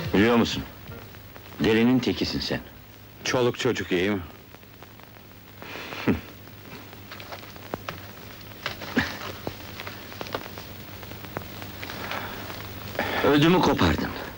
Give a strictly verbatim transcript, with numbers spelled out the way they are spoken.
Biliyor musun? Delinin tekisin sen. Çoluk çocuk iyi mi? Ödümü kopardın.